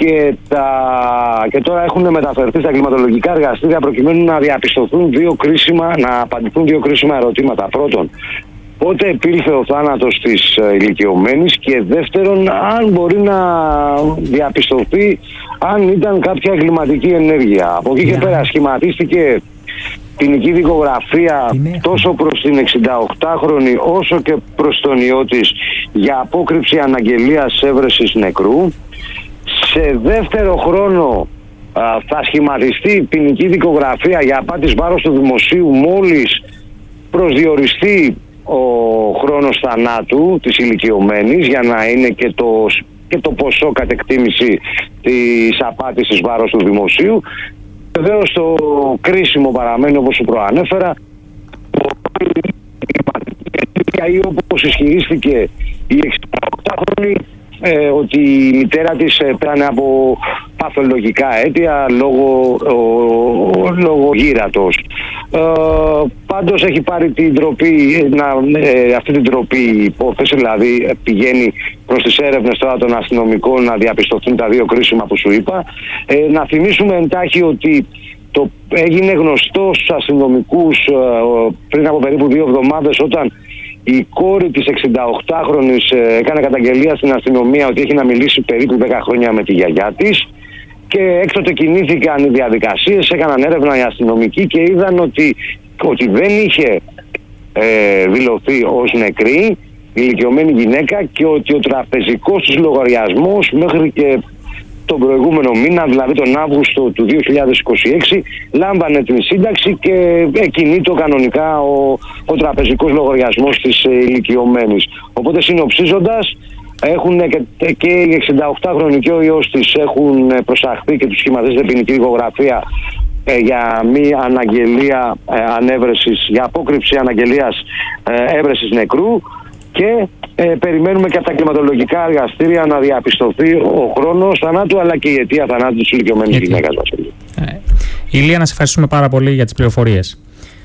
και τώρα έχουν μεταφερθεί στα κλιματολογικά εργαστήρια προκειμένου να απαντηθούν δύο κρίσιμα ερωτήματα. Πρώτον, πότε επήλθε ο θάνατος της ηλικιωμένης, και δεύτερον, αν μπορεί να διαπιστωθεί αν ήταν κάποια εγκληματική ενέργεια. Από εκεί και πέρα σχηματίστηκε ποινική δικογραφία τόσο προς την 68χρονη όσο και προς τον ιό της για απόκρυψη αναγγελίας έβρεσης νεκρού. Σε δεύτερο χρόνο θα σχηματιστεί ποινική δικογραφία για απάτης βάρος του δημοσίου μόλις προσδιοριστεί ο χρόνος θανάτου της ηλικιωμένης, για να είναι και το ποσό κατ' εκτίμηση της απάτης εις βάρος του δημοσίου. Βεβαίως το κρίσιμο παραμένει, όπως σου προανέφερα, ή όπως ισχυρίστηκε η 68χρονη, ότι η μητέρα της πέρανε από παθολογικά αίτια λόγω γύρατος. Πάντως έχει πάρει την τροπή, αυτή την τροπή υπόθεση, δηλαδή πηγαίνει προς τις έρευνες τώρα των αστυνομικών να διαπιστωθούν τα δύο κρίσιμα που σου είπα. Να θυμίσουμε εντάχει ότι έγινε γνωστό στους αστυνομικούς πριν από περίπου 2 εβδομάδες, όταν η κόρη της 68χρονης έκανε καταγγελία στην αστυνομία ότι έχει να μιλήσει περίπου 10 χρόνια με τη γιαγιά της, και έκτοτε κινήθηκαν οι διαδικασίες, έκαναν έρευνα οι αστυνομικοί και είδαν ότι δεν είχε δηλωθεί ως νεκρή η ηλικιωμένη γυναίκα, και ότι ο τραπεζικός της λογαριασμός μέχρι και τον προηγούμενο μήνα, δηλαδή τον Αύγουστο του 2026, λάμβανε την σύνταξη και κινείται κανονικά ο τραπεζικός λογαριασμός της ηλικιωμένης. Οπότε, συνοψίζοντας, έχουν και η 68χρονη και ο ιός της έχουν προσαχθεί και τους σχηματίζεται ποινική δικογραφία για μη αναγγελία ανέβρεσης, για απόκρυψη αναγγελίας έβρεσης νεκρού, και περιμένουμε και από τα κλιματολογικά εργαστήρια να διαπιστωθεί ο χρόνος θανάτου αλλά και η αιτία θανάτου της ηλικιωμένης γυναίκας. Ηλία, να σε ευχαριστούμε πάρα πολύ για τις πληροφορίες.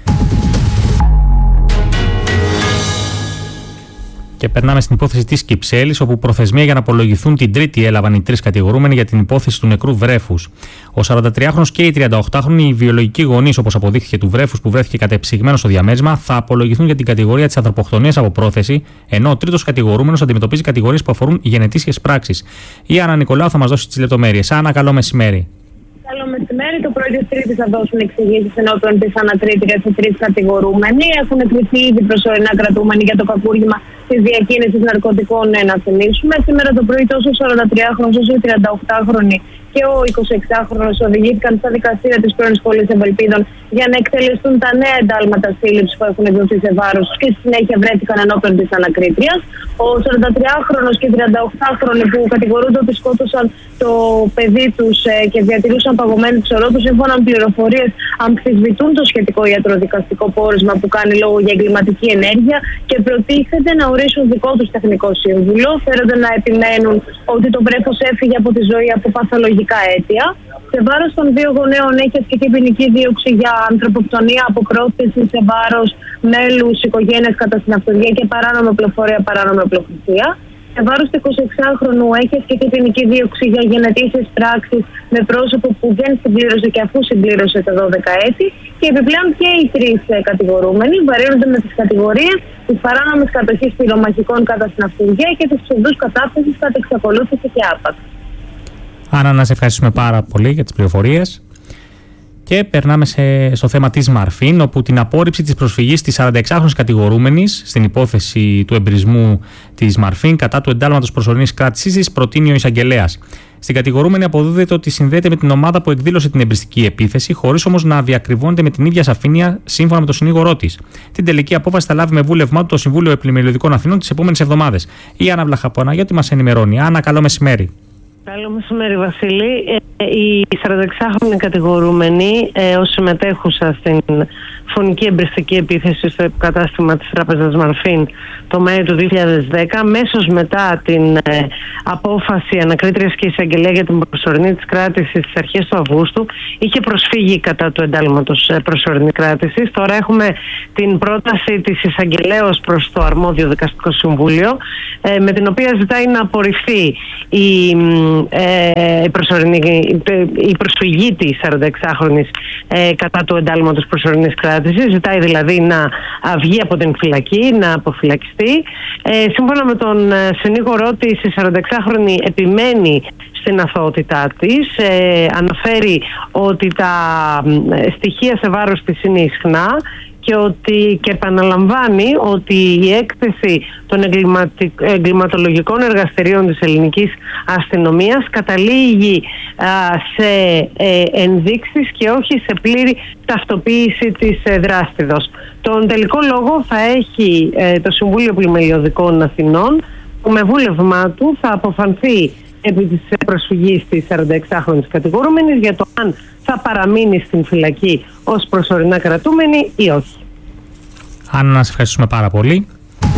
Και περνάμε στην υπόθεση της Κυψέλης, όπου προθεσμία για να απολογηθούν την Τρίτη έλαβαν οι 3 κατηγορούμενοι για την υπόθεση του νεκρού βρέφους. Ο 43χρονος και οι 38χρονοι, οι βιολογικοί γονείς, όπως αποδείχθηκε, του βρέφους που βρέθηκε κατεψυγμένο στο διαμέρισμα, θα απολογηθούν για την κατηγορία της ανθρωποκτονίας από πρόθεση, ενώ ο τρίτος κατηγορούμενος αντιμετωπίζει κατηγορίες που αφορούν γενετήσιες πράξεις. Η Άννα Νικολάου θα μας δώσει τις λεπτομέρειες. Άννα, καλό μεσημέρι. Καλό μεσημέρι. Το πρωί της Τρίτης θα δώσουν εξηγήσεις ενώπιον της ανακρίτριας οι 3 κατηγορούμενοι. Έχουν εκκριθεί ήδη προσωρινά κρατούμενοι για το κακούργημα της διακίνησης ναρκωτικών, να θυμίσουμε. Σήμερα το πρωί τόσο ο 43χρονος όσο η 38χρονη και ο 26χρονος οδηγήθηκαν στα δικαστήρια της πρώην σχολής Ευελπίδων για να εκτελεστούν τα νέα εντάλματα σύλληψης που έχουν εκδοθεί σε βάρος τους, και στη συνέχεια βρέθηκαν ενώπιον της ανακρίτριας. Ο 43χρονος και οι 38χρονοι που κατηγορούνται ότι σκότωσαν το παιδί τους και διατηρούσαν παγωμένη ψωρό τους, σύμφωνα με πληροφορίες, αμφισβητούν το σχετικό ιατροδικαστικό πόρισμα που κάνει λόγο για εγκληματική ενέργεια και προτίθεται να ορίσουν δικό τους τεχνικό σύμβουλο. Φέρονται να επιμένουν ότι το βρέφος έφυγε από τη ζωή από παθολογικά αίτια. Σε βάρος των 2 γονέων έχει ασκηθεί ποινική δίωξη για ανθρωποκτονία από πρόθεση σε βάρος μέλους οικογένειας κατά συναυτοδιά και παράνομη οπλοφορία, παράνομη οπλοθυσία. Σε βάρος του 26χρονου έχει ασκηθεί ποινική δίωξη για γενετήσιες πράξεις με πρόσωπο που δεν συμπλήρωσε και αφού συμπλήρωσε τα 12 έτη. Και επιπλέον και οι 3 κατηγορούμενοι βαρύνονται με τις κατηγορίες της παράνομης κατοχής πυρομαχικών κατά συναυτοδιά και της ψευδούς κατάφεσης κατά εξακολούθηση και άπαξ. Άννα, να σε ευχαριστούμε πάρα πολύ για τις πληροφορίες. Και περνάμε στο θέμα της Μαρφίν, όπου την απόρριψη της προσφυγής της 46χρονης κατηγορούμενης στην υπόθεση του εμπρισμού της Μαρφίν κατά του εντάλματος προσωρινής κράτησης της προτείνει ο εισαγγελέας. Στην κατηγορούμενη αποδίδεται ότι συνδέεται με την ομάδα που εκδήλωσε την εμπριστική επίθεση, χωρίς όμως να διακριβώνεται με την ίδια σαφήνεια σύμφωνα με τον συνήγορό της. Την τελική απόφαση θα λάβει με βούλευμά του το Συμβούλιο Επιμελητικών Αθηνών τις επόμενες εβδομάδες. Η Άννα Βλαχαπαναγιώτη μας ενημερώνει. Άννα, καλό μεσημέρι. Καλό μεσημέρι, Βασίλη. Η 46χρονη κατηγορούμενη ως συμμετέχουσα στην φωνική εμπριστική επίθεση στο κατάστημα της Τράπεζας Μαρφίν το Μάιο του 2010, αμέσως μετά την απόφαση ανακρίτριας και εισαγγελέα για την προσωρινή της κράτηση στις αρχές του Αυγούστου, είχε προσφύγει κατά του εντάλματος προσωρινή κράτηση. Τώρα έχουμε την πρόταση της εισαγγελέως προς το αρμόδιο δικαστικό συμβούλιο, με την οποία ζητάει να απορριφθεί η η προσφυγή της 46χρονης κατά του εντάλματος προσωρινής κράτησης. Ζητάει δηλαδή να βγει από την φυλακή, να αποφυλακιστεί. Σύμφωνα με τον συνήγορό της, η 46χρονη επιμένει στην αθωότητά της. Αναφέρει ότι τα στοιχεία σε βάρος της είναι ισχνά και επαναλαμβάνει ότι η έκθεση των εγκληματολογικών εργαστηρίων της ελληνικής αστυνομίας καταλήγει σε ενδείξεις και όχι σε πλήρη ταυτοποίηση της δράστηδος. Τον τελικό λόγο θα έχει το Συμβούλιο Πλημελιωδικών Αθηνών, που με βούλευμά του θα αποφανθεί επί της προσφυγής της 46χρονης κατηγορούμενης για το αν θα παραμείνει στην φυλακή ως προσωρινά κρατούμενη ή όχι. Άννα, να σε ευχαριστούμε πάρα πολύ.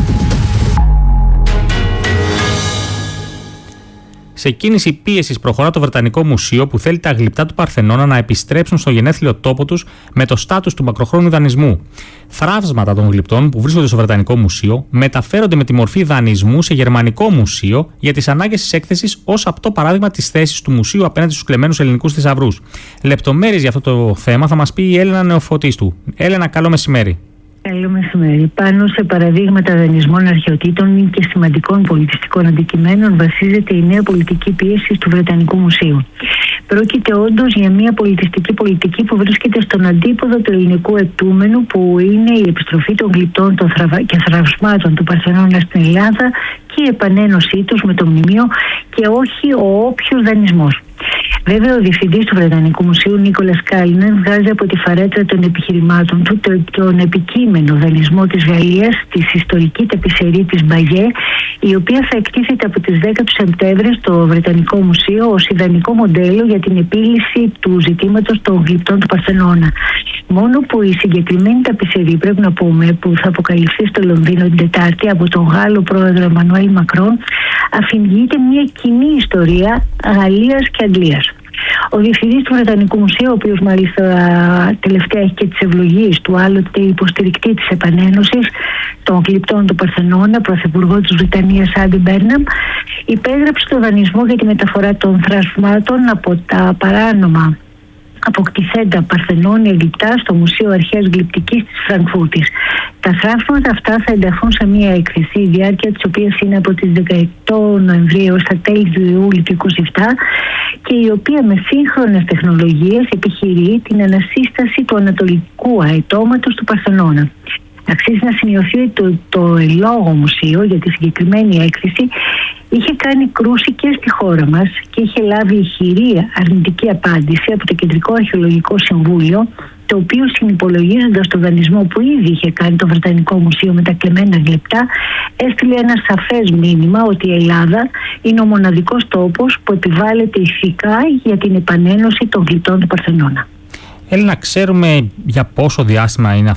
Σε κίνηση πίεσης προχωρά το Βρετανικό Μουσείο, που θέλει τα γλυπτά του Παρθενώνα να επιστρέψουν στο γενέθλιο τόπο τους με το στάτους του μακροχρόνιου δανεισμού. Θραύσματα των γλυπτών που βρίσκονται στο Βρετανικό Μουσείο μεταφέρονται με τη μορφή δανεισμού σε Γερμανικό Μουσείο για τις ανάγκες της έκθεσης, ως απτό παράδειγμα της θέσης του Μουσείου απέναντι στους κλεμμένους ελληνικούς θησαυρούς. Λεπτομέρειες για αυτό το θέμα θα μας πει η Έλενα Νεοφωτίστου. Έλενα, καλό μεσημέρι. Καλό μεσημέρι. Πάνω σε παραδείγματα δανεισμών αρχαιοτήτων και σημαντικών πολιτιστικών αντικειμένων βασίζεται η νέα πολιτική πίεση του Βρετανικού Μουσείου. Πρόκειται όντως για μια πολιτιστική πολιτική που βρίσκεται στον αντίποδο του ελληνικού αιτούμενου, που είναι η επιστροφή των γλυπτών και θραυσμάτων του Παρθενώνα στην Ελλάδα και η επανένωσή τους με το μνημείο, και όχι ο όποιος δανεισμός. Βέβαια, ο διευθυντής του Βρετανικού Μουσείου, Νίκολας Κάλινεν, βγάζει από τη φαρέτρα των επιχειρημάτων του τον επικείμενο δανεισμό της Γαλλίας της ιστορική ταπεισερή της Μπαγιέ, η οποία θα εκτίθεται από τις 10 του Σεπτέμβρη στο Βρετανικό Μουσείο ως ιδανικό μοντέλο για την επίλυση του ζητήματος των γλυπτών του Παρθενώνα. Μόνο που η συγκεκριμένη ταπεισερή, πρέπει να πούμε, που θα αποκαλυφθεί στο Λονδίνο την Τετάρτη από τον Γάλλο πρόεδρο Εμμανουέλ Μακρόν, αφηγείται μια κοινή ιστορία Γαλλίας και Αγγλίας. Ο διευθυντής του Βρετανικού Μουσείου, ο οποίος μάλιστα τελευταία έχει και τις ευλογίες του άλλοτε υποστηρικτή της επανένωσης των γλυπτών του Παρθενώνα, πρωθυπουργό της Βρετανίας Άντι Μπέρναμ, υπέγραψε το δανεισμό για τη μεταφορά των θραυσμάτων από τα παράνομα αποκτηθέντα παρθενώνια γλυπτά στο Μουσείο Αρχαίας Γλυπτικής της Φραγκφούρτης. Τα θραύσματα αυτά θα ενταχθούν σε μια έκθεση, η διάρκεια της οποίας είναι από τις 18 Νοεμβρίου στα τέλη του Ιούλη του 2027, και η οποία με σύγχρονες τεχνολογίες επιχειρεί την ανασύσταση του ανατολικού αετώματος του Παρθενώνα. Αξίζει να σημειωθεί ότι το ελόγω μουσείο για τη συγκεκριμένη έκθεση είχε κάνει κρούση και στη χώρα μας και είχε λάβει ηχηρή αρνητική απάντηση από το Κεντρικό Αρχαιολογικό Συμβούλιο, το οποίο, συνυπολογίζοντας το δανεισμό που ήδη είχε κάνει το Βρετανικό Μουσείο με τα κλεμμένα γλυπτά, έστειλε ένα σαφές μήνυμα ότι η Ελλάδα είναι ο μοναδικός τόπος που επιβάλλεται ηθικά για την επανένωση των γλυπτών του Παρθενώνα. Έλληνα, ξέρουμε για πόσο διάστημα είναι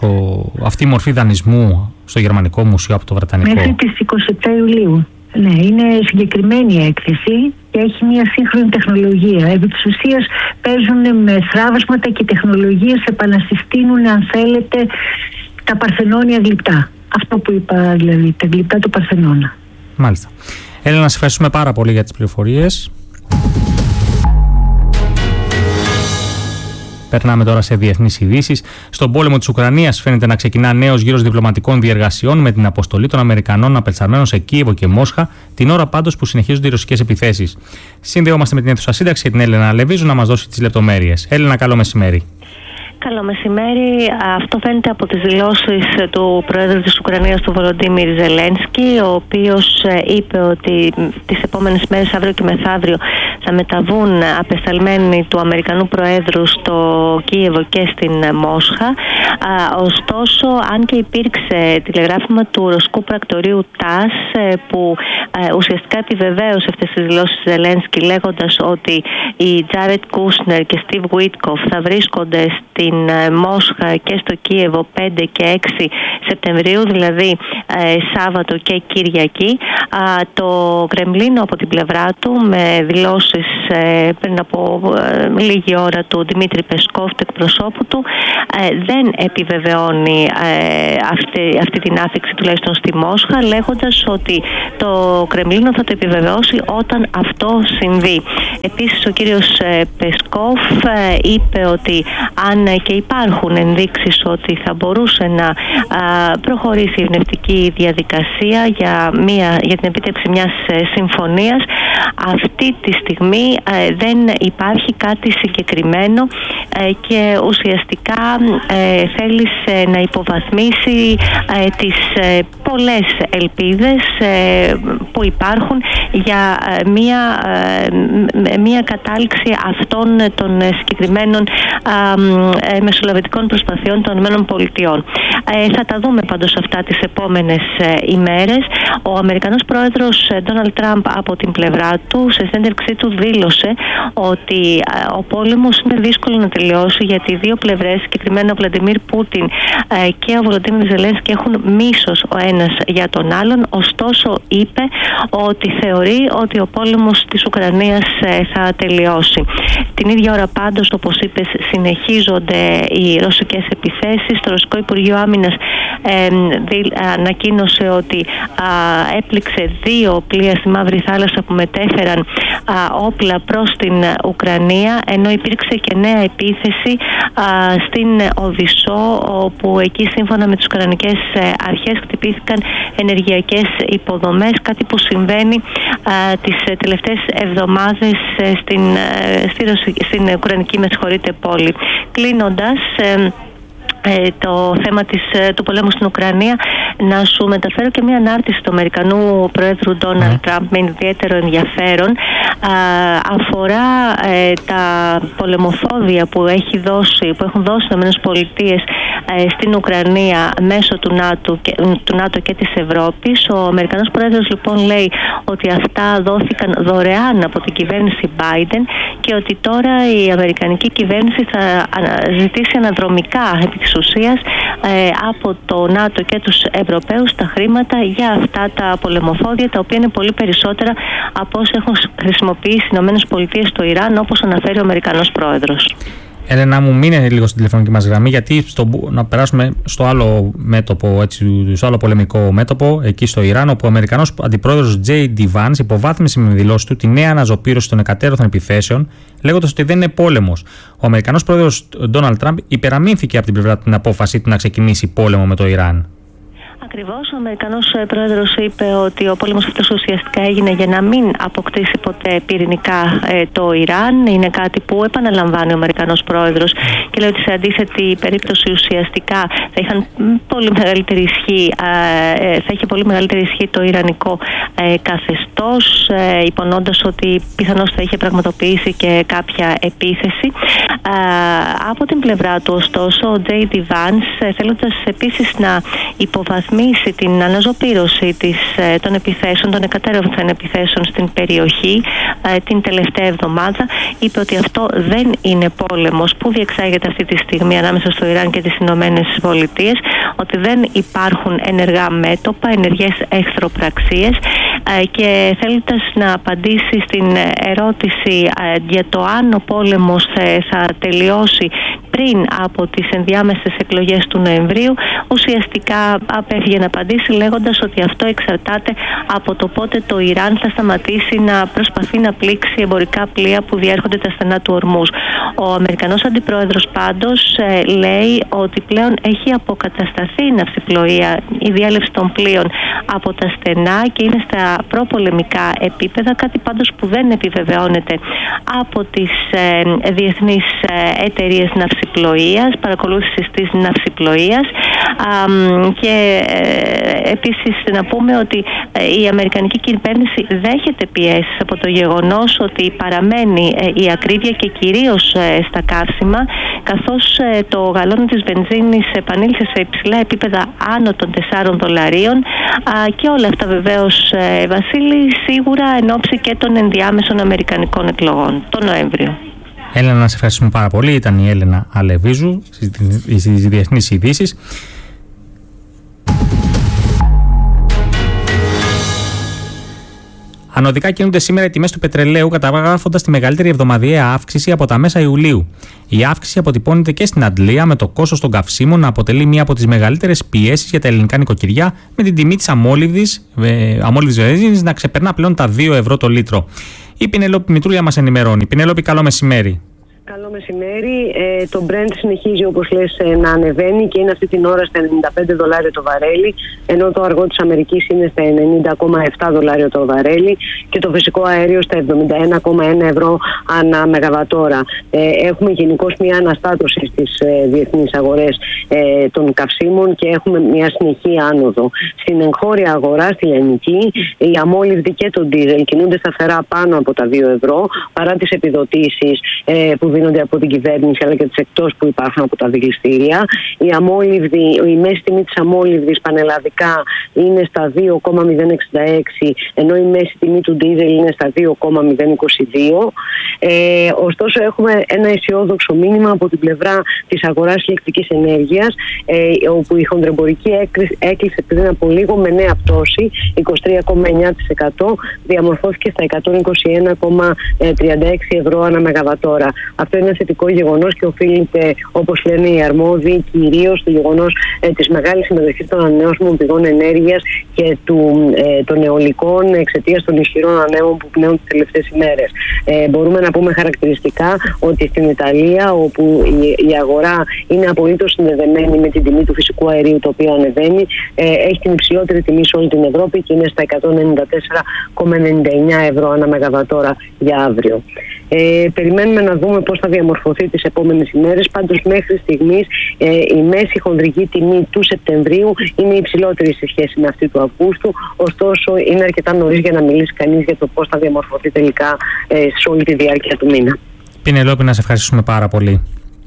αυτή η μορφή δανεισμού στο Γερμανικό Μουσείο από το Βρετανικό? Μέχρι τις 27 Ιουλίου. Ναι, είναι συγκεκριμένη η έκθεση και έχει μια σύγχρονη τεχνολογία. Επί της ουσίας παίζουν με θραύσματα και τεχνολογίες, επανασυστήνουν, αν θέλετε, τα παρθενώνια γλυπτά. Αυτό που είπα, δηλαδή, τα γλυπτά του Παρθενώνα. Μάλιστα. Έλληνα, να σας ευχαριστούμε πάρα πολύ για τις πληροφορίες. Περνάμε τώρα σε διεθνείς ειδήσεις. Στον πόλεμο της Ουκρανίας φαίνεται να ξεκινά νέος γύρος διπλωματικών διεργασιών με την αποστολή των Αμερικανών απελσαρμένων σε Κίεβο και Μόσχα, την ώρα πάντως που συνεχίζονται οι ρωσικές επιθέσεις. Συνδεόμαστε με την αίθουσα σύνταξη και την Έλενα Λεβίζου να μας δώσει τις λεπτομέρειες. Έλενα, καλό μεσημέρι. Καλό μεσημέρι. Αυτό φαίνεται από τις δηλώσεις του Προέδρου της Ουκρανίας, του Βολοντίμιρ Ζελένσκι, ο οποίος είπε ότι τις επόμενες μέρες, αύριο και μεθαύριο, θα μεταβούν απεσταλμένοι του Αμερικανού Προέδρου στο Κίεβο και στην Μόσχα. Ωστόσο, αν και υπήρξε τηλεγράφημα του ρωσικού πρακτορείου ΤΑΣ, που ουσιαστικά επιβεβαίωσε αυτές τις δηλώσεις Ζελένσκι, λέγοντας ότι οι Τζάρετ Κούσνερ και Στιβ Γουίτκοφ θα βρίσκονται στην Μόσχα και στο Κίεβο 5 και 6 Σεπτεμβρίου, δηλαδή Σάββατο και Κυριακή. Το Κρεμλίνο από την πλευρά του, με δηλώσεις πριν από λίγη ώρα του Δημήτρη Πεσκόφ, του εκπροσώπου του, δεν επιβεβαιώνει αυτή την άφιξη, τουλάχιστον στη Μόσχα, λέγοντας ότι το Κρεμλίνο θα το επιβεβαιώσει όταν αυτό συμβεί. Επίσης ο κύριος Πεσκόφ είπε ότι αν και υπάρχουν ενδείξεις ότι θα μπορούσε να προχωρήσει η ειρηνευτική διαδικασία για την επίτευξη μιας συμφωνίας, αυτή τη στιγμή δεν υπάρχει κάτι συγκεκριμένο και ουσιαστικά θέλησε να υποβαθμίσει τις πολλές ελπίδες που υπάρχουν για μια κατάληξη αυτών των συγκεκριμένων μεσολαβητικών προσπαθειών των ΗΠΑ. Θα τα δούμε πάντως αυτά τις επόμενες ημέρες. Ο Αμερικανός πρόεδρος Ντόναλντ Τραμπ από την πλευρά του, σε συνέντευξή του, δήλωσε ότι ο πόλεμος είναι δύσκολο να τελειώσει, γιατί οι δύο πλευρές, συγκεκριμένα ο Βλαντιμίρ Πούτιν και ο Βολοντίμιρ Ζελένσκι, έχουν μίσος ο ένας για τον άλλον. Ωστόσο είπε ότι θεωρεί ότι ο πόλεμος της Ουκρανίας θα τελειώσει. Την ίδια ώρα πάντως, όπως είπες, συνεχίζονται οι ρωσικές επιθέσεις. Το Ρωσικό Υπουργείο Άμυνας ανακοίνωσε ότι έπληξε 2 πλοία στη Μαύρη Θάλασσα που μετέφεραν όπλα προς την Ουκρανία, ενώ υπήρξε και νέα επίθεση στην Οδυσσό, όπου εκεί σύμφωνα με τις ουκρανικές αρχές χτυπήθηκαν ενεργειακές υποδομές, κάτι που συμβαίνει τις τελευταίες εβδομάδες στην Ουκρανική πόλη. Κλείνοντας το θέμα του πολέμου στην Ουκρανία, να σου μεταφέρω και μια ανάρτηση του Αμερικανού Προέδρου Ντόναλντ Τραμπ με ιδιαίτερο ενδιαφέρον. Αφορά τα πολεμοφόδια που έχουν δώσει οι ΗΠΑ στην Ουκρανία μέσω του ΝΑΤΟ και της Ευρώπης. Ο Αμερικανός Πρόεδρος λοιπόν λέει ότι αυτά δόθηκαν δωρεάν από την κυβέρνηση Biden και ότι τώρα η Αμερικανική κυβέρνηση θα ζητήσει αναδρομικά επί της ουσίας από το ΝΑΤΟ και τους Ευρωπαίους τα χρήματα για αυτά τα πολεμοφόδια, τα οποία είναι πολύ περισσότερα από όσα έχουν χρησιμοποιήσει οι ΗΠΑ στο Ιράν, όπως αναφέρει ο Αμερικανός Πρόεδρος. Έλενα μου, μείνε λίγο στην τηλεφωνική μας γραμμή, γιατί να περάσουμε στο άλλο μέτωπο, στο άλλο πολεμικό μέτωπο, εκεί στο Ιράν, όπου ο Αμερικανός Αντιπρόεδρος J.D. Vance υποβάθμισε με δηλώσεις του τη νέα αναζωπήρωση των εκατέρωθων επιθέσεων, λέγοντας ότι δεν είναι πόλεμος. Ο Αμερικανός Πρόεδρος Ντόναλντ Τραμπ υπεραμείνθηκε από την πλευρά του την απόφαση του να ξεκινήσει πόλεμο με το Ιράν. Ακριβώς, ο Αμερικανός Πρόεδρος είπε ότι ο πόλεμος αυτός ουσιαστικά έγινε για να μην αποκτήσει ποτέ πυρηνικά το Ιράν. Είναι κάτι που επαναλαμβάνει ο Αμερικανός Πρόεδρος και λέει ότι σε αντίθετη περίπτωση ουσιαστικά θα είχε πολύ μεγαλύτερη ισχύ το ιρανικό καθεστώς, υπονοώντας ότι πιθανώς θα είχε πραγματοποιήσει και κάποια επίθεση. Από την πλευρά του, ωστόσο, ο J.D. Vance, θέλοντας επίσης να υποβαθμίσει την αναζωπήρωση των επιθέσεων, των εκατέρωθων επιθέσεων στην περιοχή την τελευταία εβδομάδα, είπε ότι αυτό δεν είναι πόλεμος που διεξάγεται αυτή τη στιγμή ανάμεσα στο Ιράν και τις Ηνωμένες Πολιτείες, ότι δεν υπάρχουν ενεργά μέτωπα, ενεργές εχθροπραξίες, και θέλοντας να απαντήσει στην ερώτηση για το αν ο πόλεμος θα τελειώσει πριν από τις ενδιάμεσες εκλογές του Νοεμβρίου, ουσιαστικά απέφυγε να απαντήσει, λέγοντας ότι αυτό εξαρτάται από το πότε το Ιράν θα σταματήσει να προσπαθεί να πλήξει εμπορικά πλοία που διέρχονται τα στενά του Ορμούζ. Ο Αμερικανός Αντιπρόεδρος πάντως λέει ότι πλέον έχει αποκατασταθεί η ναυσιπλοεία, η διέλευση των πλοίων από τα στενά και είναι στα προπολεμικά επίπεδα, κάτι πάντως που δεν επιβεβαιώνεται από τις διεθνείς εταιρείες ναυσιπλοείας ναυσιπλοείας, παρακολούθησης της ναυσιπλοείας και επίσης να πούμε ότι η αμερικανική κυβέρνηση δέχεται πιέσεις από το γεγονός ότι παραμένει η ακρίβεια και κυρίως στα καύσιμα, καθώς το γαλόνι της βενζίνης επανήλθε σε υψηλά επίπεδα άνω των $4 και όλα αυτά βεβαίως, Βασίλη, σίγουρα εν ώψη και των ενδιάμεσων αμερικανικών εκλογών τον Νοέμβριο. Έλενα, να σε ευχαριστούμε πάρα πολύ. Ήταν η Έλενα Αλεβίζου στις διεθνείς ειδήσεις. Ανωδικά κινούνται σήμερα οι τιμές του πετρελαίου, καταγράφοντας τη μεγαλύτερη εβδομαδιαία αύξηση από τα μέσα Ιουλίου. Η αύξηση αποτυπώνεται και στην Αντλία, με το κόστος των καυσίμων να αποτελεί μία από τις μεγαλύτερες πιέσεις για τα ελληνικά νοικοκυριά, με την τιμή της αμόλυβδης βενζίνης να ξεπερνά πλέον τα 2 ευρώ το λίτρο. Η Πινελόπη Μητρούλια μας ενημερώνει. Πινελόπη, καλό μεσημέρι. Καλό μεσημέρι. Το Brent συνεχίζει, όπως λες, να ανεβαίνει και είναι αυτή την ώρα στα $95 το βαρέλι, ενώ το αργό της Αμερικής είναι στα $90,7 το βαρέλι και το φυσικό αέριο στα €71,1 ανά μεγαβατόρα. Έχουμε γενικώς μια αναστάτωση στις διεθνείς αγορές των καυσίμων και έχουμε μια συνεχή άνοδο. Στην εγχώρια αγορά, στη λιανική, η αμόλυβδη και το ντίζελ κινούνται σταθερά πάνω από τα 2 ευρώ, παρά τις επιδοτήσεις που δίνονται από την κυβέρνηση αλλά και τις εκτός που υπάρχουν από τα δηληστήρια. Η μέση τιμή της αμόλυβδης πανελλαδικά είναι στα 2,066, ενώ η μέση τιμή του ντίζελ είναι στα 2,022. Ωστόσο, έχουμε ένα αισιόδοξο μήνυμα από την πλευρά της αγοράς ηλεκτρικής ενέργειας, όπου η χονδρεμπορική έκλεισε πριν από λίγο με νέα πτώση 23,9%, διαμορφώθηκε στα €121,36 ανά μεγαβατόρα. Αυτό είναι ένα θετικό γεγονός και οφείλεται, όπως λένε οι αρμόδιοι, κυρίως στο γεγονός της μεγάλης συμμετοχής των ανανεώσιμων πηγών ενέργειας και των αιωλικών εξαιτίας των ισχυρών ανέμων που πνέουν τις τελευταίες ημέρες. Μπορούμε να πούμε χαρακτηριστικά ότι στην Ιταλία, όπου η αγορά είναι απολύτως συνδεδεμένη με την τιμή του φυσικού αερίου, το οποίο ανεβαίνει, έχει την υψηλότερη τιμή σε όλη την Ευρώπη και είναι στα €194,99 ανά μεγαβατόρα για αύριο. Περιμένουμε να δούμε πώς θα διαμορφωθεί τις επόμενες ημέρες. Πάντως, μέχρι στιγμής η μέση χονδρική τιμή του Σεπτεμβρίου είναι υψηλότερη σε σχέση με αυτή του Αυγούστου. Ωστόσο, είναι αρκετά νωρίς για να μιλήσει κανείς για το πώς θα διαμορφωθεί τελικά σε όλη τη διάρκεια του μήνα. Πινελόπη, να σε ευχαριστούμε πάρα πολύ.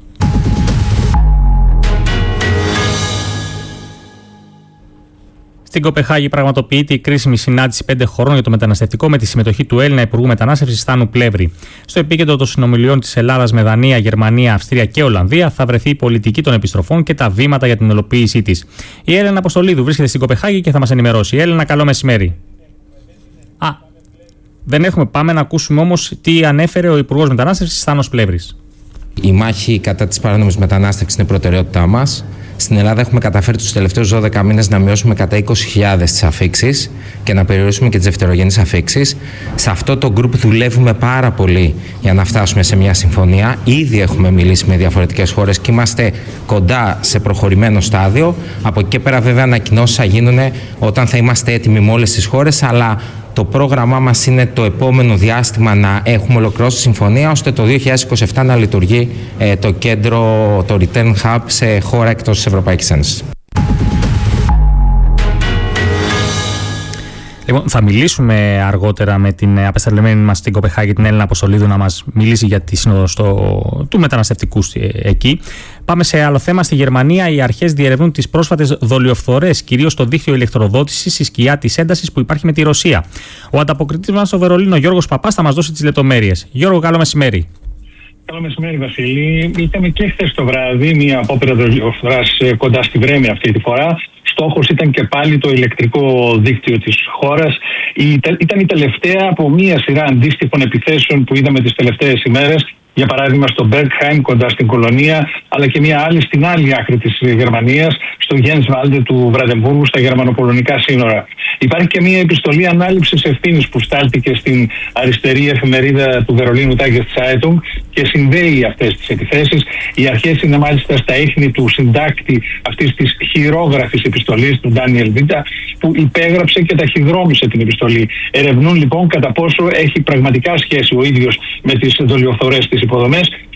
Στην Κοπεχάγη πραγματοποιείται η κρίσιμη συνάντηση 5 χωρών για το μεταναστευτικό με τη συμμετοχή του Έλληνα Υπουργού Μετανάστευσης Στάνου Πλεύρη. Στο επίκεντρο των συνομιλιών της Ελλάδας με Δανία, Γερμανία, Αυστρία και Ολλανδία θα βρεθεί η πολιτική των επιστροφών και τα βήματα για την υλοποίησή της. Η Έλενα Αποστολίδου βρίσκεται στην Κοπεχάγη και θα μας ενημερώσει. Έλενα, καλό μεσημέρι. Δεν έχουμε. Πάμε να ακούσουμε όμως τι ανέφερε ο Υπουργός Μετανάστευσης Στάνος Πλεύρης. Η μάχη κατά της παράνομης μετανάστευσης είναι προτεραιότητά μας. Στην Ελλάδα έχουμε καταφέρει τους τελευταίους 12 μήνες να μειώσουμε κατά 20.000 τις αφίξεις και να περιορίσουμε και τις δευτερογενείς αφίξεις. Σε αυτό το γκρουπ δουλεύουμε πάρα πολύ για να φτάσουμε σε μια συμφωνία. Ήδη έχουμε μιλήσει με διαφορετικές χώρες και είμαστε κοντά σε προχωρημένο στάδιο. Από εκεί και πέρα, βέβαια, ανακοινώσεις θα γίνουν όταν θα είμαστε έτοιμοι με όλες τις χώρες, αλλά το πρόγραμμά μας είναι το επόμενο διάστημα να έχουμε ολοκληρώσει συμφωνία, ώστε το 2027 να λειτουργεί το κέντρο, το Return Hub, σε χώρα εκτός της Ευρωπαϊκής Ένωσης. Λοιπόν, θα μιλήσουμε αργότερα με την απεσταλμένη μας στην Κοπεχάγη, την Έλληνα Αποστολίδου, να μας μιλήσει για τη σύνοδο του μεταναστευτικού εκεί. Πάμε σε άλλο θέμα. Στη Γερμανία, οι αρχές διερευνούν τις πρόσφατες δολιοφθορές, κυρίως στο δίκτυο ηλεκτροδότησης, στη σκιά της έντασης που υπάρχει με τη Ρωσία. Ο ανταποκριτής μας στο Βερολίνο, Γιώργος Παπάς, θα μας δώσει τις λεπτομέρειες. Γιώργο, καλό μεσημέρι. Καλό μεσημέρι, Βασίλη. Ήταν και χθες το βράδυ μια απόπειρα δολιοφθοράς κοντά στη Βρέμη αυτή τη φορά. Στόχος ήταν και πάλι το ηλεκτρικό δίκτυο της χώρας. Ήταν η τελευταία από μία σειρά αντίστοιχων επιθέσεων που είδαμε τις τελευταίες ημέρες. Για παράδειγμα στο Μπέργκχάιμ κοντά στην Κολονία, αλλά και μια άλλη στην άλλη άκρη της Γερμανίας, στο Γένσβαλντε του Βραντεμβούργου, στα γερμανοπολωνικά σύνορα. Υπάρχει και μια επιστολή ανάληψης ευθύνης που στάλθηκε στην αριστερή εφημερίδα του Βερολίνου Τάγες Zeitung και συνδέει αυτές τις επιθέσεις. Οι αρχές είναι μάλιστα στα ίχνη του συντάκτη αυτής της χειρόγραφης επιστολής, του Ντάνιελ Βίντα, που υπέγραψε και ταχυδρόμησε την επιστολή. Ερευνούν λοιπόν κατά πόσο έχει πραγματικά σχέση ο ίδιος με τις δολιοφθορές στις υποδομές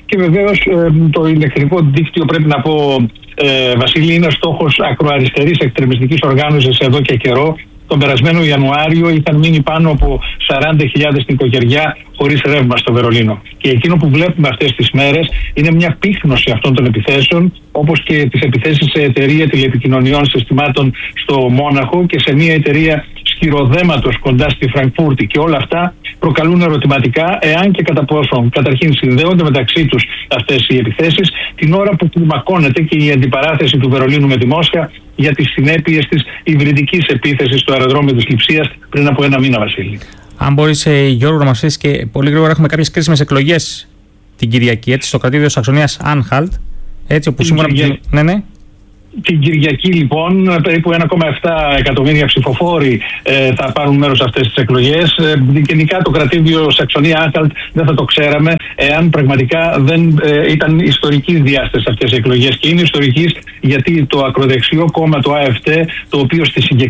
Και βεβαίως το ηλεκτρικό δίκτυο, πρέπει να πω, Βασίλη, είναι στόχος ακροαριστερής εκτρεμιστικής οργάνωσης εδώ και καιρό. Τον περασμένο Ιανουάριο είχαν μείνει πάνω από 40.000 νοικοκυριά χωρίς ρεύμα στο Βερολίνο. Και εκείνο που βλέπουμε αυτές τις μέρες είναι μια πύκνωση αυτών των επιθέσεων, όπως και τις επιθέσεις σε εταιρεία τηλεπικοινωνιών συστημάτων στο Μόναχο και σε μια εταιρεία σκυροδέματος κοντά στη Φραγκφούρτη. Και όλα αυτά προκαλούν ερωτηματικά εάν και κατά πόσο καταρχήν συνδέονται μεταξύ τους αυτές οι επιθέσεις, την ώρα που κλιμακώνεται και η αντιπαράθεση του Βερολίνου με τη Μόσχα για τις συνέπειες της υβριδικής επίθεσης στο αεροδρόμιο της Λειψίας πριν από ένα μήνα, Βασίλη. Αν μπορείς, Γιώργο, να μας πεις, και πολύ γρήγορα έχουμε κάποιες κρίσιμες εκλογές την Κυριακή, έτσι, στο κρατήδιο Σαξονίας Άνχαλτ, έτσι, όπου σύμφωνα με ναι. Την Κυριακή, λοιπόν, περίπου 1,7 εκατομμύρια ψηφοφόροι θα πάρουν μέρος σε αυτές τις εκλογές. Γενικά το κρατήδιο Σαξονία-Άνχαλτ δεν θα το ξέραμε εάν πραγματικά δεν ήταν ιστορικής διάστασης αυτές οι εκλογές. Και είναι ιστορικής γιατί το ακροδεξιό κόμμα, το ΑΕΦΤ, το οποίο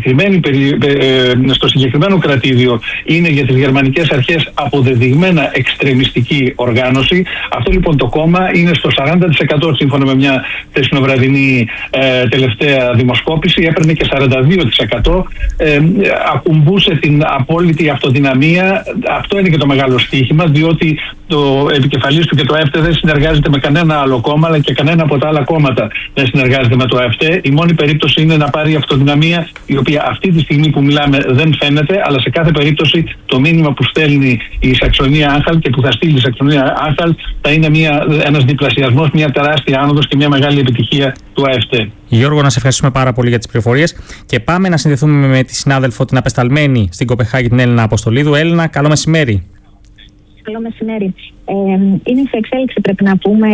στο συγκεκριμένο κρατήδιο είναι για τις γερμανικές αρχές αποδεδειγμένα εξτρεμιστική οργάνωση, αυτό λοιπόν το κόμμα είναι στο 40% σύμφωνα με μια θεσινοβραδινή τελευταία δημοσκόπηση, έπαιρνε και 42%, ακουμπούσε την απόλυτη αυτοδυναμία. Αυτό είναι και το μεγάλο στοίχημα, διότι το επικεφαλής του και το ΑΕΦΤ δεν συνεργάζεται με κανένα άλλο κόμμα, αλλά και κανένα από τα άλλα κόμματα δεν συνεργάζεται με το ΑΕΦΤ. Η μόνη περίπτωση είναι να πάρει αυτοδυναμία, η οποία αυτή τη στιγμή που μιλάμε δεν φαίνεται, αλλά σε κάθε περίπτωση το μήνυμα που στέλνει η Σαξονία Άνχαλτ και που θα στείλει η Σαξονία Άνχαλτ θα είναι ένας διπλασιασμός, μια τεράστια άνοδος και μια μεγάλη επιτυχία του ΑΕΦΤ. Γιώργο, να σε ευχαριστούμε πάρα πολύ για τις πληροφορίες και πάμε να συνδεθούμε με τη συνάδελφο, την απεσταλμένη στην Κοπεχάγη, την Έλληνα Αποστολίδου. Έλληνα, καλό μεσημέρι. Καλό μεσημέρι. Είναι σε εξέλιξη, πρέπει να πούμε,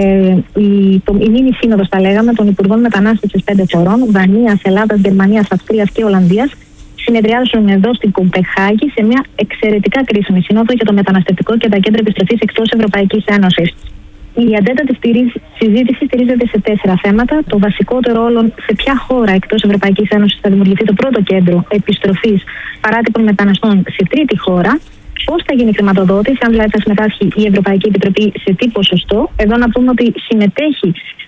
η μήνυ σύνοδος, τα λέγαμε, των Υπουργών Μετανάστευσης 5 χωρών, Δανίας, Ελλάδας, Γερμανίας, Αυστρίας και Ολλανδίας, συνεδριάζουν εδώ στην Κοπεχάγη σε μια εξαιρετικά κρίσιμη σύνοδο για το μεταναστευτικό και τα κέντρα επιστροφής εκτός Ευρωπαϊκής Ένωσης. Η ατζέντα της συζήτησης στηρίζεται σε 4 θέματα. Το βασικότερο όλων, σε ποια χώρα εκτός Ευρωπαϊκής Ένωσης θα δημιουργηθεί το πρώτο κέντρο επιστροφής παράτυπων μεταναστών σε τρίτη χώρα. Πώς θα γίνει η χρηματοδότηση, αν δηλαδή θα συμμετάσχει η Ευρωπαϊκή Επιτροπή, σε τι ποσοστό. Εδώ να πούμε ότι συμμετέχει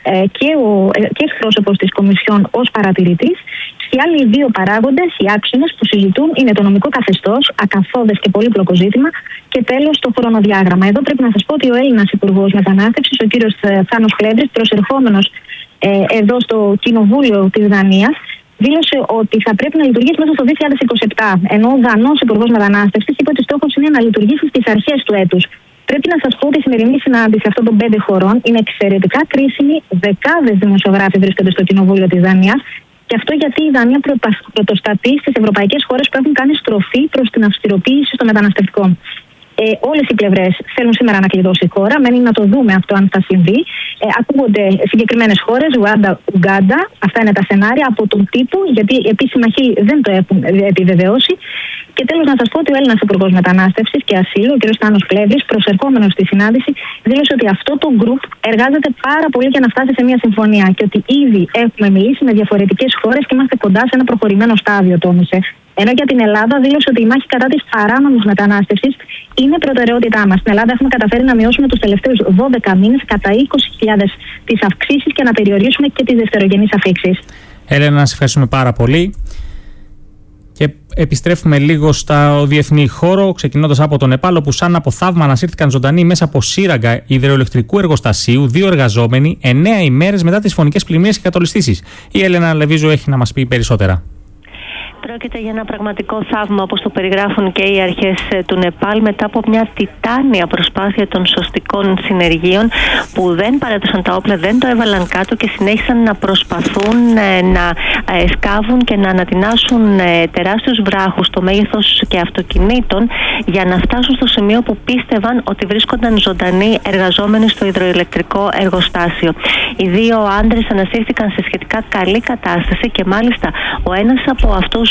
και εκπρόσωπος της Κομισιόν ως παρατηρητής. Οι άλλοι 2 παράγοντες, οι άξονες που συζητούν, είναι το νομικό καθεστώς, ακαθόδες και πολύπλοκο ζήτημα, και τέλος το χρονοδιάγραμμα. Εδώ πρέπει να σας πω ότι ο Έλληνας Υπουργός Μετανάστευσης, ο κύριος Θάνος Πλεύρης, προσερχόμενος εδώ στο Κοινοβούλιο της Δανίας, δήλωσε ότι θα πρέπει να λειτουργήσει μέσα στο 2027. Ενώ ο Δανός Υπουργός Μετανάστευσης είπε ότι στόχος είναι να λειτουργήσει στις αρχές του έτους. Πρέπει να σας πω ότι η σημερινή συνάντηση αυτών των 5 χωρών είναι εξαιρετικά κρίσιμη. Δεκάδες δημοσιογράφοι βρίσκονται στο Κοινοβούλιο της Δανίας. Και αυτό γιατί η Δανία πρωτοστατεί στις ευρωπαϊκές χώρες που έχουν κάνει στροφή προς την αυστηροποίηση στο μεταναστευτικό. Όλες οι πλευρές θέλουν σήμερα να κλειδώσει η χώρα. Μένει να το δούμε αυτό αν θα συμβεί. Ακούγονται συγκεκριμένες χώρες, Ουγκάντα, αυτά είναι τα σενάρια από τον τύπο, γιατί οι επίσημα αρχή δεν το έχουν επιβεβαιώσει. Και τέλος, να σας πω ότι ο Έλληνας Υπουργός Μετανάστευσης και Ασύλου, ο κ. Θάνος Πλεύρης, προσερχόμενος στη συνάντηση, δήλωσε ότι αυτό το γκρουπ εργάζεται πάρα πολύ για να φτάσει σε μια συμφωνία και ότι ήδη έχουμε μιλήσει με διαφορετικές χώρες και είμαστε κοντά σε ένα προχωρημένο στάδιο, τόνισε. Ενώ για την Ελλάδα δήλωσε ότι η μάχη κατά της παράνομης μετανάστευσης είναι προτεραιότητά μας. Στην Ελλάδα έχουμε καταφέρει να μειώσουμε τους τελευταίους 12 μήνες κατά 20.000 τις αυξήσεις και να περιορίσουμε και τις δευτερογενείς αφήξεις. Έλενα, να σε ευχαριστούμε πάρα πολύ. Και επιστρέφουμε λίγο στο διεθνή χώρο, ξεκινώντας από τον Νεπάλ, όπου σαν από θαύμα ανασύρθηκαν ζωντανοί μέσα από σύραγγα υδροελεκτρικού εργοστασίου 2 εργαζόμενοι 9 ημέρες μετά τις φωνικές πλημμύρες και κατολιστήσεις. Η Έλενα Λεβίζου έχει να μας πει περισσότερα. Πρόκειται για ένα πραγματικό θαύμα, όπως το περιγράφουν και οι αρχές του Νεπάλ, μετά από μια τιτάνια προσπάθεια των σωστικών συνεργείων που δεν παρέδωσαν τα όπλα, δεν το έβαλαν κάτω και συνέχισαν να προσπαθούν να σκάβουν και να ανατινάσουν τεράστιους βράχους στο μέγεθος και αυτοκινήτων για να φτάσουν στο σημείο που πίστευαν ότι βρίσκονταν ζωντανοί εργαζόμενοι στο υδροηλεκτρικό εργοστάσιο. Οι 2 άντρες ανασύρθηκαν σε σχετικά καλή κατάσταση και μάλιστα ο ένας από αυτούς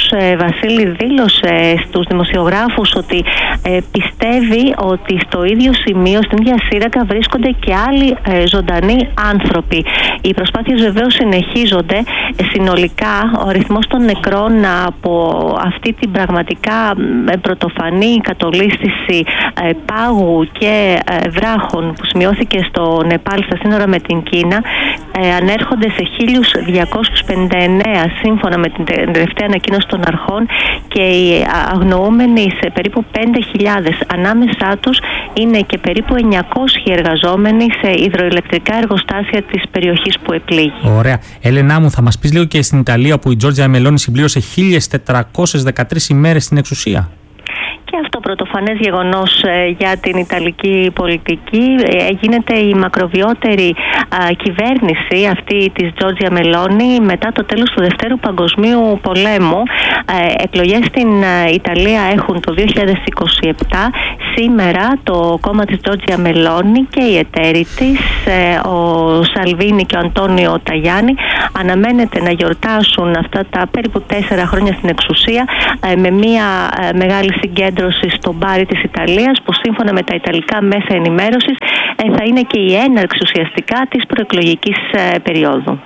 Βασίλη δήλωσε στους δημοσιογράφους ότι πιστεύει ότι στο ίδιο σημείο, στην ίδια σύραγγα βρίσκονται και άλλοι ζωντανοί άνθρωποι. Οι προσπάθειες βεβαίως συνεχίζονται. Συνολικά ο αριθμός των νεκρών από αυτή την πραγματικά πρωτοφανή κατολίσθηση πάγου και βράχων που σημειώθηκε στο Νεπάλ στα σύνορα με την Κίνα ανέρχονται σε 1.259 σύμφωνα με την τελευταία ανακοίνωση των αρχών, και οι αγνοούμενοι σε περίπου 5.000. Ανάμεσά τους είναι και περίπου 900 εργαζόμενοι σε υδροηλεκτρικά εργοστάσια της περιοχής που επλήγει. Ωραία. Έλενά μου, θα μας πεις λίγο και στην Ιταλία, που η Τζόρτζια Μελόνι συμπλήρωσε 1.413 ημέρες στην εξουσία. Και αυτό πρωτοφανές γεγονός για την Ιταλική πολιτική. Γίνεται η μακροβιότερη κυβέρνηση αυτή της Τζόρτζια Μελόνι μετά το τέλος του Δευτέρου Παγκοσμίου Πολέμου. Εκλογές στην Ιταλία έχουν το 2027. Σήμερα το κόμμα της Τζόρτζια Μελόνι και οι εταίροι της, ο Σαλβίνι και ο Αντώνιο Ταγιάννη, αναμένεται να γιορτάσουν αυτά τα περίπου 4 χρόνια στην εξουσία με μια μεγάλη συγκέντρωση στο Μπάρι της Ιταλίας, που σύμφωνα με τα ιταλικά μέσα ενημέρωσης θα είναι και η έναρξη ουσιαστικά της προεκλογικής περίοδου.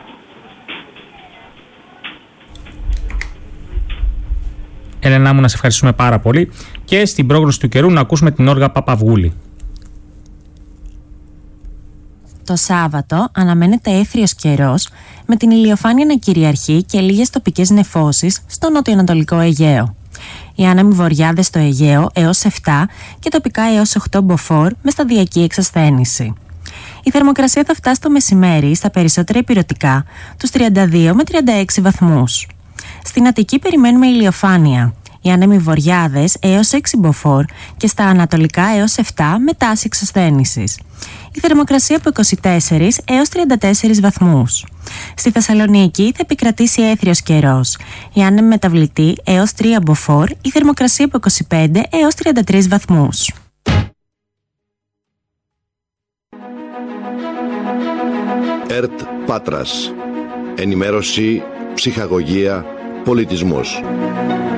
Έλενα μου, να σε ευχαριστούμε πάρα πολύ, και στην πρόγνωση του καιρού να ακούσουμε την Όργα Παπαυγούλη. Το Σάββατο αναμένεται έθριος καιρός με την ηλιοφάνεια να κυριαρχεί και λίγες τοπικές νεφώσεις στο νοτιοανατολικό Αιγαίο. Οι άνεμοι βοριάδες στο Αιγαίο έως 7 και τοπικά έως 8 μποφόρ με σταδιακή εξασθένηση. Η θερμοκρασία θα φτάσει το μεσημέρι στα περισσότερα ηπειρωτικά τους 32 με 36 βαθμούς. Στην Αττική περιμένουμε ηλιοφάνεια. Οι άνεμοι βοριάδες έως 6 μποφόρ και στα ανατολικά έως 7 με τάση εξασθένησης. Η θερμοκρασία από 24 έως 34 βαθμούς. Στη Θεσσαλονίκη θα επικρατήσει έθριος καιρός. Η άνεμη μεταβλητή έως 3 μποφόρ, η θερμοκρασία από 25 έως 33 βαθμούς. ΕΡΤ Πάτρας. Ενημέρωση, ψυχαγωγία, πολιτισμός.